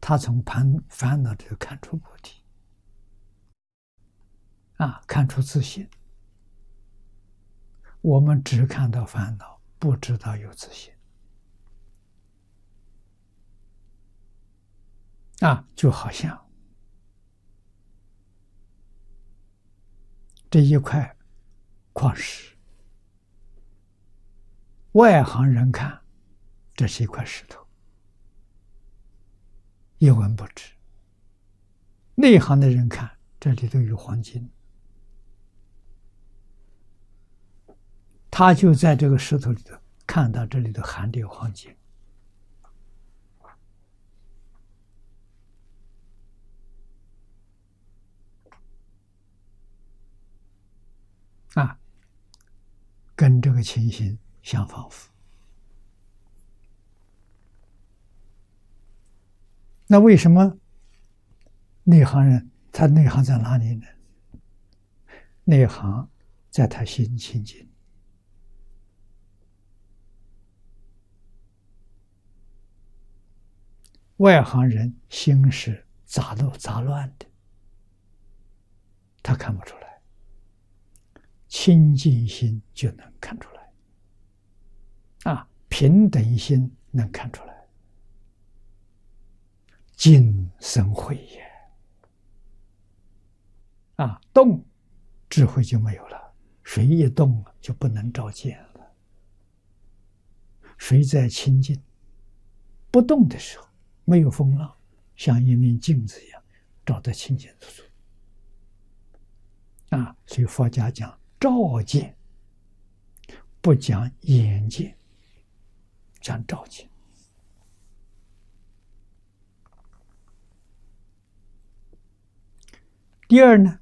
他从烦恼里头看出菩提，看出自信。我们只看到烦恼，不知道有自信。就好像这一块矿石，外行人看，这是一块石头，一文不值；内行的人看，这里头有黄金，他就在这个石头里头看到这里头含的有黄金。跟这个情形相仿佛。那为什么内行人他内行在哪里呢？内行在他心清净，外行人心是杂乱的，他看不出来。清净心就能看出来，平等心能看出来，静生慧也。动智慧就没有了，水一动就不能照见了。水在清净不动的时候，没有风浪，像一面镜子一样，照得清清楚楚。所以佛家讲照见，不讲眼见，讲照见。第二呢，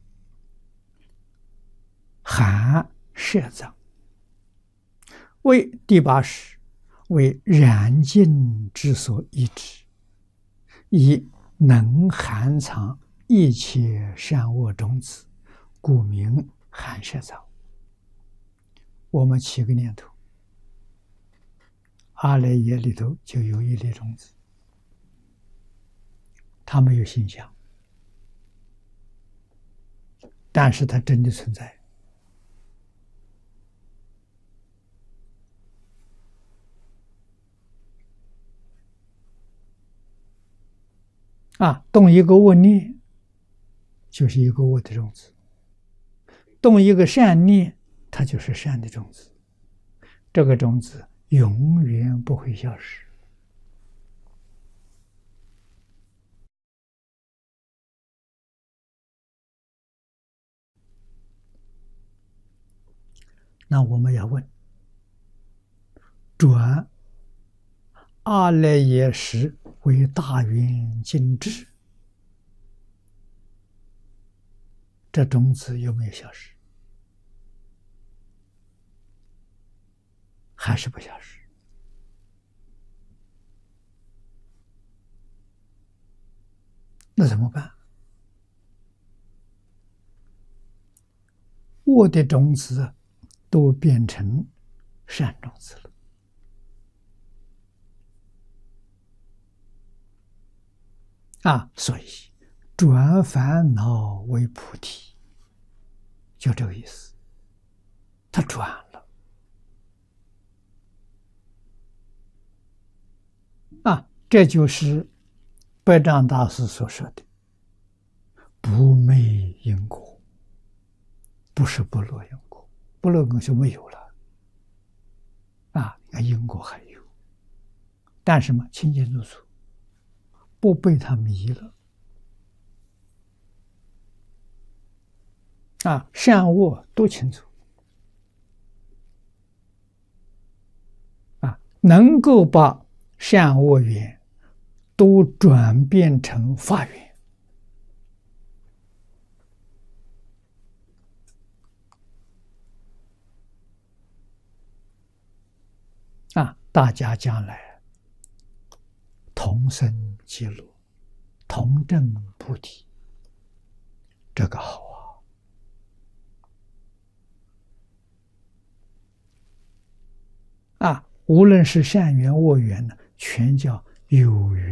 含摄藏，为第八识，为然境之所依止，以能含藏一切善恶种子，故名含摄藏。我们起个念头，阿赖耶里头就有一粒种子，它没有形象，但是它真的存在。动一个恶念，就是一个恶的种子；动一个善念，它就是善的种子。这个种子永远不会消失。那我们要问：转阿赖耶识为大圆净智，这种子有没有消失？还是不消失？那怎么办？恶的种子都变成善种子了。所以转烦恼为菩提，就这个意思。他转了。这就是白丈大师所说的不昧因果，不是不落因果，不落因果就没有了。因果还有，但是嘛，清清楚楚，不被他迷了。善恶都清楚。能够把善恶缘都转变成法缘。大家将来同生极乐，同证菩提，这个好无论是善缘恶缘呢，全叫有缘。